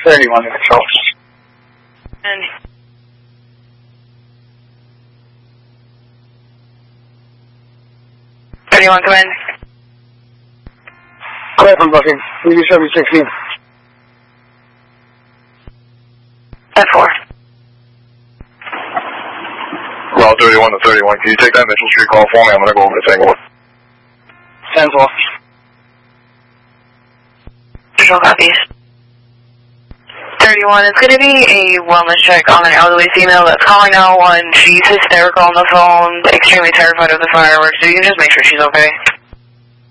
31 in control. And 31, come in. Cleveland booking. UB716. 10-4. Route 31 to 31. Can you take that Mitchell Street call for me? I'm going to go over to Tanglewood. 10-4. Visual copies. 31, it's going to be a wellness check on an elderly female that's calling 911. She's hysterical on the phone, extremely terrified of the fireworks, so you can just make sure she's okay.